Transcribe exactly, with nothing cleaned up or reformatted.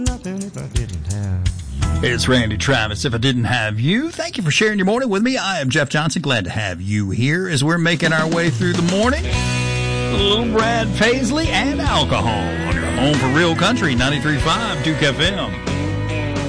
Nothing if I didn't have you. It's Randy Travis. If I didn't have you, thank you for sharing your morning with me. I am Jeff Johnson. Glad to have you here as we're making our way through the morning. A little Brad Paisley and alcohol on your home for real country, ninety-three point five Duke F M.